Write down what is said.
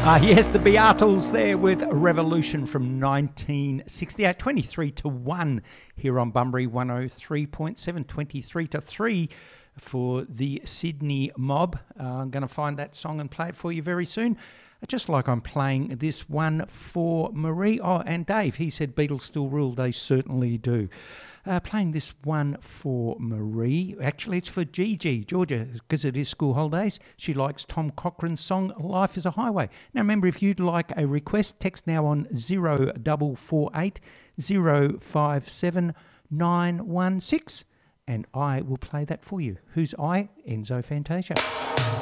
Yes, the Beatles there with Revolution from 1968, 23 to 1 here on Bunbury 103.7, 23 to 3 for the Sydney Mob. I'm going to find that song and play it for you very soon. Just like I'm playing this one for Marie. Oh, and Dave, he said Beatles still rule. They certainly do. Playing this one for Marie. Actually, it's for Gigi, Georgia, because it is school holidays. She likes Tom Cochrane's song, Life is a Highway. Now, remember, if you'd like a request, text now on 0448 057 916, and I will play that for you. Who's I? Enzo Fantasia.